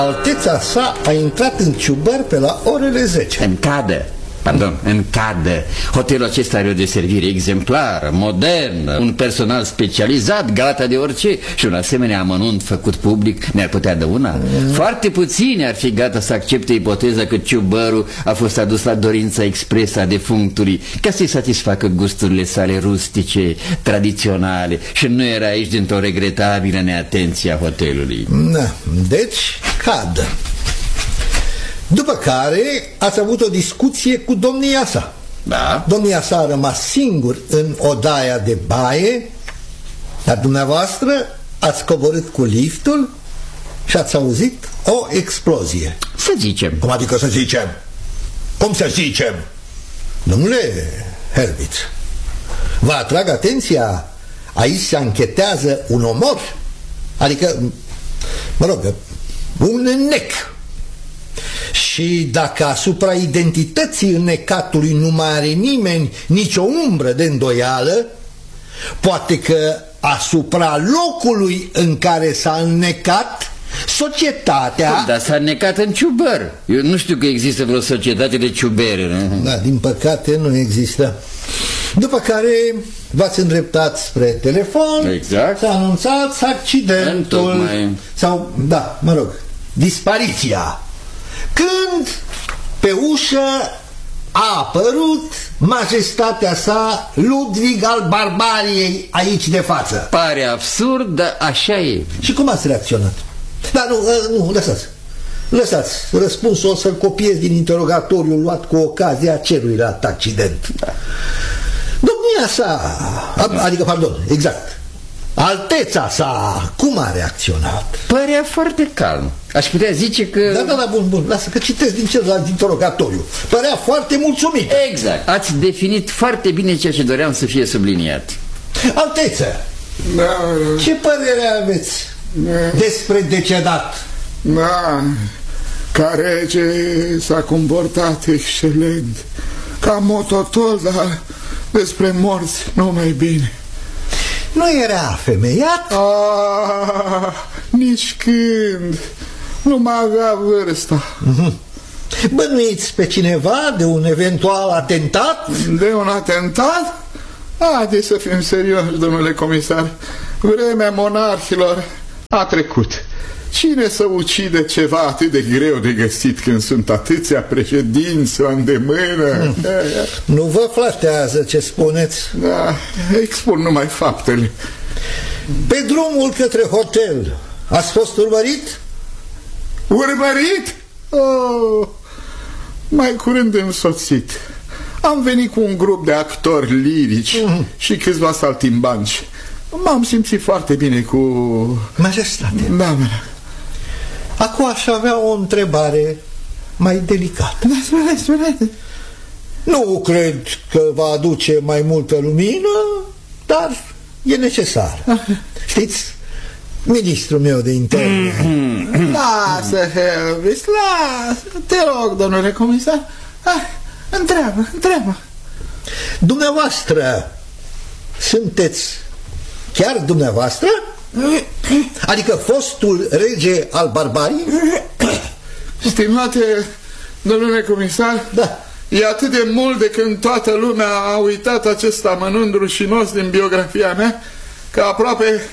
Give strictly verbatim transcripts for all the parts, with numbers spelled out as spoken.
Alteța sa a intrat în ciubar pe la orele zece. În cadă. Pardon, în cadă. Hotelul acesta are o deservire exemplară, modernă, un personal specializat, gata de orice. Și un asemenea amănunt făcut public ne-ar putea dăuna. mm. Foarte puțini ar fi gata să accepte ipoteza că ciubărul a fost adus la dorința expresă a defunctului, ca să-i satisfacă gusturile sale rustice, tradiționale. Și nu era aici dintr-o regretabilă neatenție a hotelului. Na, deci cadă. După care ați avut o discuție cu domnia sa. Da. Domnia sa a rămas singur în odaia de baie, dar dumneavoastră ați coborât cu liftul și ați auzit o explozie. Să zicem. Cum adică să zicem? Cum să zicem? Domnule Herbitz, vă atrag atenția, aici se anchetează un omor. Adică, mă rog, un nec. Și dacă asupra identității înnecatului nu mai are nimeni nicio umbră de îndoială, poate că asupra locului în care s-a înnecat, societatea... Dar s-a înnecat în ciubăr. Eu nu știu că există vreo societate de ciubere, nu? Da, din păcate nu există. După care v-ați îndreptat spre telefon. Exact. S-a anunțat accidentul. Întocmai. Sau, da, mă rog, dispariția. Când pe ușă a apărut majestatea sa Ludwig al Barbariei aici de față. Pare absurd, dar așa e. Și cum ați reacționat? Da, nu, nu, lăsați. Lăsați, răspunsul o să-l copiez din interogatoriul luat cu ocazia celuilalt accident. Da. Domnia sa, adică, pardon, exact, Alteța sa, cum a reacționat? Părea foarte calm. Aș putea zice că... Da, da, da, bun, bun, lasă că citesc din celălalt interogatoriu. Părea foarte mulțumit. Exact, ați definit foarte bine ceea ce doream să fie subliniat. Alteță, da. Ce părere aveți da. despre decedat? Da, ca rege s-a comportat excelent, ca mototol, dar despre morți nu mai bine. Nu era femeiat? Ah, nici când. Nu mai avea vârsta. Mm-hmm. Bănuiți pe cineva de un eventual atentat? De un atentat? Haideți să fim serioși, domnule comisar. Vremea monarhilor a trecut. Cine să ucide ceva atât de greu de găsit când sunt atâția președinți la îndemână? Mm. Nu vă flatează ce spuneți? Da, expun numai faptele. Pe drumul către hotel ați fost urmărit? Urmărit? Oh, mai curând însoțit. Am venit cu un grup de actori lirici mm. și câțiva saltimbanci. M-am simțit foarte bine cu... Majestate. Da, mă. Acum aș avea o întrebare mai delicată. Da, spune, spune. Nu cred că va aduce mai multă lumină, dar e necesar. Știți, ministrul meu de interne. Lasă, Helvis, lasă. Te rog, domnule comisar. Hai, întreabă, întreabă. Dumneavoastră sunteți chiar dumneavoastră? Adică fostul rege al Barbariei? Stimate domnule comisar, da. E atât de mult de când toată lumea a uitat acest amănunt rușinos din biografia mea, că aproape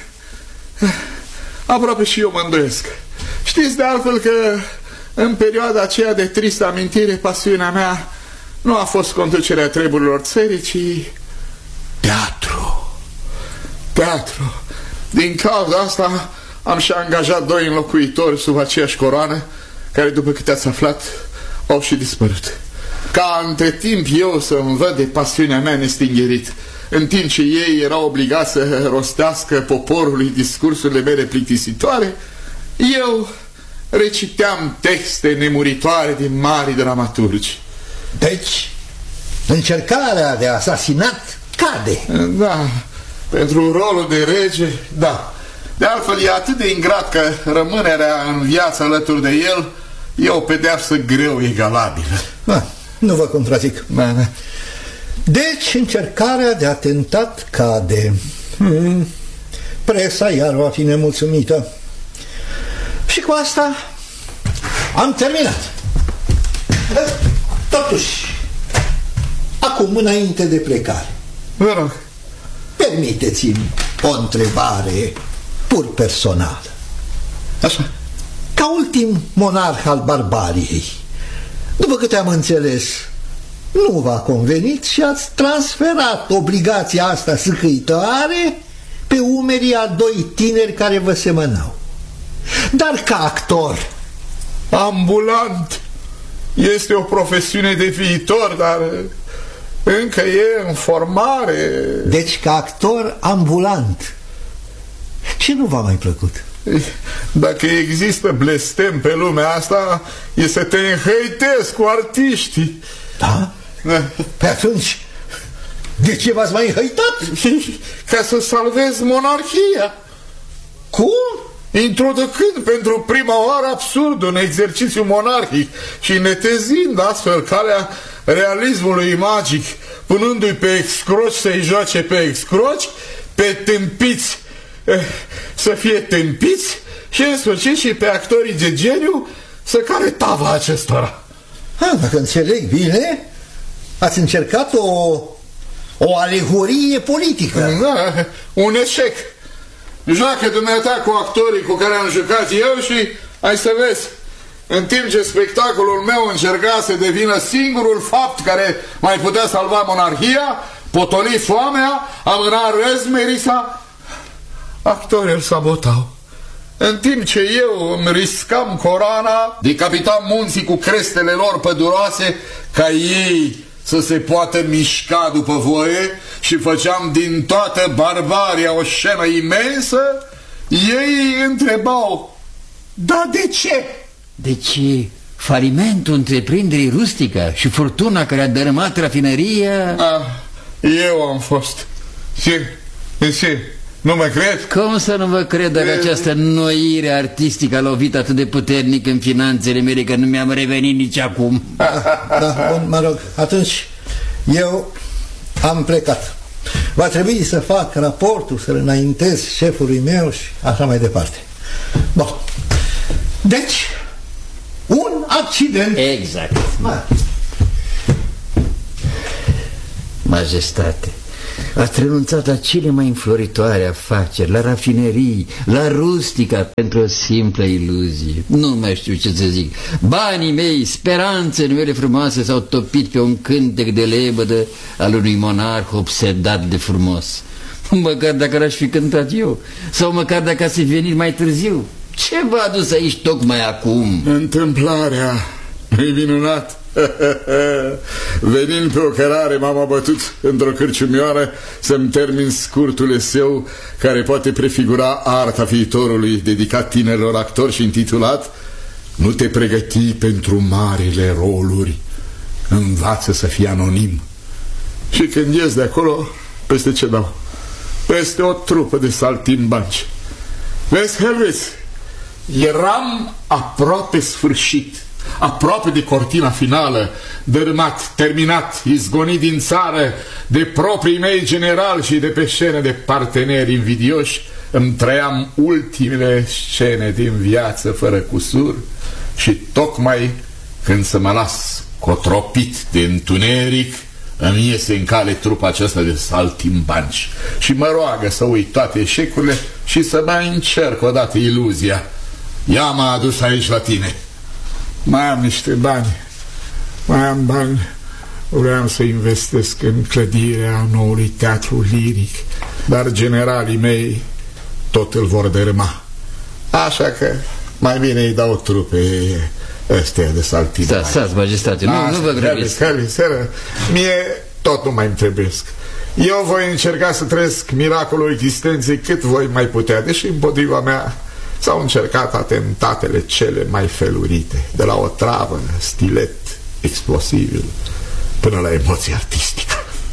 aproape și eu mă îndoiesc. Știți de altfel că în perioada aceea de tristă amintire, pasiunea mea nu a fost conducerea treburilor țării, ci teatru. Teatru. Din cauza asta am și angajat doi înlocuitori sub aceeași coroană, care, după câte ați aflat, au și dispărut. Ca între timp eu să-mi văd de pasiunea mea nestingerit, în timp ce ei erau obligați să rostească poporului discursurile mele plictisitoare, eu reciteam texte nemuritoare din mari dramaturgi. Deci, încercarea de asasinat cade. Da, pentru rolul de rege, da. De altfel e atât de ingrat că rămânerea în viață alături de el e o pedeapsă greu egalabilă. Da, nu vă contrazic. Da, da. Deci încercarea de atentat cade. hmm. Presa iar va fi nemulțumită. Și cu asta am terminat. Totuși, acum, înainte de plecare, vă rog, permiteți-mi o întrebare pur personală. Așa. Ca ultim monarh al barbariei, după câte am înțeles, nu v-a convenit și ați transferat obligația asta sâcâitoare pe umerii a doi tineri care vă semănau. Dar ca actor... Ambulant este o profesiune de viitor, dar încă e în formare. Deci ca actor ambulant. Ce nu v-a mai plăcut? Dacă există blestem pe lumea asta, e să te înhăitezi cu artiștii. Da? Pe atunci, de ce v-ați mai înhăitat? Ca să salvezi monarhia. Cum? Introducând pentru prima oară absurd un exercițiu monarhic și netezind astfel calea realismului magic, punându-i pe excroci să-i joace pe excroci, pe tâmpiți să fie tâmpiți și în sfârșit și pe actorii de geniu să care tava acestora. Ha, dacă înțeleg bine, ați încercat o, o alegorie politică. Da, un eșec. Joacă dumneata cu actorii cu care am jucat eu și ai să vezi. În timp ce spectacolul meu încerca să devină singurul fapt care mai putea salva monarhia, potoli foamea, amâna răzmerisa, actorii îl sabotau. În timp ce eu îmi riscam coroana, decapitam munții cu crestele lor păduroase ca ei să se poată mișca după voie și făceam din toată barbaria o scenă imensă, ei întrebau, da de ce? Deci falimentul întreprinderii rustică și furtuna care a dărâmat rafinăria... Ah, eu am fost. Ce? De ce? Nu mă cred? Cum să nu vă cred dacă această noire artistică a lovit atât de puternic în finanțele mele că nu mi-am revenit nici acum? Da, bun, mă rog, atunci eu am plecat. Va trebui să fac raportul, să-l înaintez șefului meu și așa mai departe. Bun. Deci, un accident. Exact. Ma. Majestate, ați renunțat la cele mai înfloritoare afaceri, la rafinerii, la rustica, pentru o simplă iluzie. Nu mai știu ce să zic. Banii mei, speranțele mele frumoase s-au topit pe un cântec de lebădă al unui monarh obsedat de frumos. Măcar dacă l-aș fi cântat eu, sau măcar dacă ați venit mai târziu. Ce v-a adus aici tocmai acum? Întâmplarea e minunat. Venind pe o cărare m-am abătut într-o cârciumioară să-mi termin scurtul eseu care poate prefigura arta viitorului, dedicat tinerilor actori și intitulat Nu te pregăti pentru marile roluri, învață să fii anonim. Și când ies de acolo, peste ce dau? Peste o trupă de saltimbanci. Vezi, Helvis, eram aproape sfârșit, aproape de cortina finală, dărâmat, terminat, izgonit din țară de proprii mei generali și de pe scenă de parteneri invidioși. Îmi trăiam ultimele scene din viață fără cusur și tocmai când să mă las cotropit de întuneric, îmi iese în cale trupa aceasta de saltimbanci și mă roagă să uit toate eșecurile și să mai încerc odată iluzia. Ea m-a adus aici la tine. Mai am niște bani, mai am bani. Vreau să investesc în clădirea noului teatru liric, dar generalii mei tot îl vor dărâma. Așa că mai bine îi dau trupe ăstea de saltimbanci. Da, stați, majestate, nu, nu vă grăbiți. Mie tot nu mai îmi trebuiesc. Eu voi încerca să trăiesc miracolul existenței cât voi mai putea, deși împotriva mea s-au încercat atentatele cele mai felurite, de la o travă, stilet explosibil, până la emoție artistică.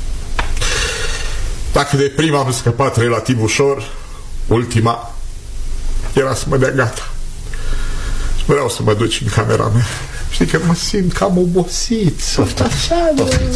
Dacă de prima am scăpat relativ ușor, ultima era să mă dea gata. Vreau să mă duci în camera mea. Știi că mă simt cam obosit. Așa,